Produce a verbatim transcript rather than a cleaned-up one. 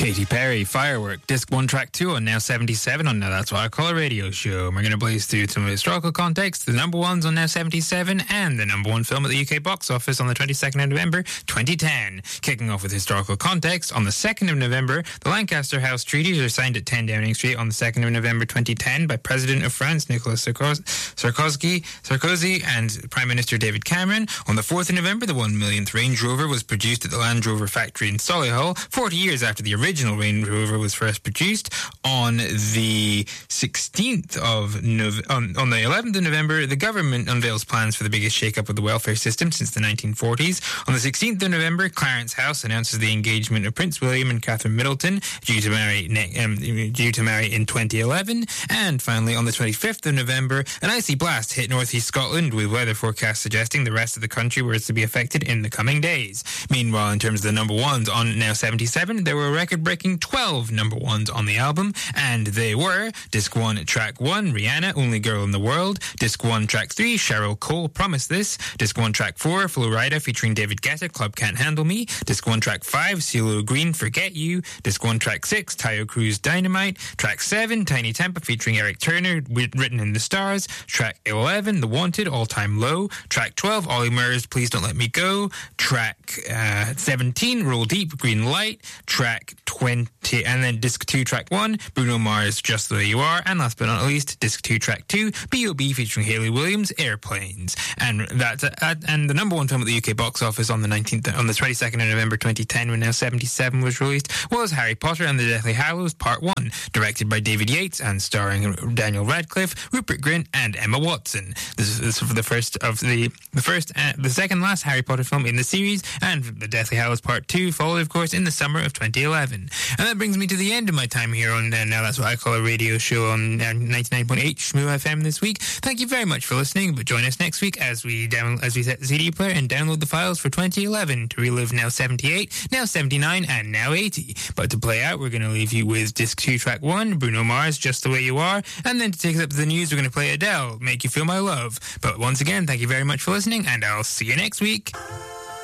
Katy Perry, Firework, Disc one, Track two on Now seventy-seven on Now That's What I Call a Radio Show. We're going to blaze through some historical context, the number ones on Now seventy-seven, and the number one film at the U K box office on the twenty-second of November, twenty ten. Kicking off with historical context, on the second of November, the Lancaster House Treaties are signed at ten Downing Street on the second of November twenty ten by President of France Nicolas Sarkozy, Sarkozy and Prime Minister David Cameron. On the fourth of November, the one millionth Range Rover was produced at the Land Rover factory in Solihull, forty years after the original Range Rover was first produced. On the sixteenth of Nov- on, on the eleventh of November, the government unveils plans for the biggest shake-up of the welfare system since the nineteen forties. On the sixteenth of November, Clarence House announces the engagement of Prince William and Catherine Middleton, due to marry ne- um, due to marry in twenty eleven. And finally, on the twenty-fifth of November, an icy blast hit northeast Scotland, with weather forecasts suggesting the rest of the country was to be affected in the coming days. Meanwhile, in terms of the number ones on Now seventy-seven, there were a record-breaking twelve number ones on the album, and they were Disc one, Track one, Rihanna, Only Girl in the World. Disc one, Track three, Cheryl Cole, Promise This. Disc one, Track four, Flo Rida featuring David Guetta, Club Can't Handle Me. Disc one, Track five, CeeLo Green, Forget You. Disc one, Track six, Tayo Cruz, Dynamite. Track seven, Tiny Tempa featuring Eric Turner, Written in the Stars. Track eleven, The Wanted, All Time Low. Track twelve, Ollie Murs, Please Don't Let Me Go. Track uh, seventeen, Roll Deep, Green Light. Track twenty, and then Disc two, Track one, Bruno Mars, Just the Way You Are. And last but not least, Disc two, Track two, B O B featuring Hayley Williams, Airplanes. And that's uh, and the number one film at the U K box office on the nineteenth, on the twenty-second of November twenty ten, when Now seventy-seven was released, was Harry Potter and the Deathly Hallows Part one, directed by David Yates and starring Daniel Radcliffe, Rupert Grint, and Emma Watson. This is, this is for the first of the the first, uh, the second last Harry Potter film in the series, and the Deathly Hallows Part two followed, of course, in the summer of twenty eleven. And that brings me to the end of my time here on uh, Now That's What I Call a Radio Show on uh, ninety-nine point eight Shmoo F M this week. Thank you very much for listening, but join us next week as we down as we set the C D player and download the files for twenty eleven to relive Now seventy-eight, Now seventy-nine, and Now eighty. But to play out, we're going to leave you with Disc two, Track one, Bruno Mars, Just the Way You Are, and then to take us up to the news, we're going to play Adele, Make You Feel My Love. But once again, thank you very much for listening, and I'll see you next week.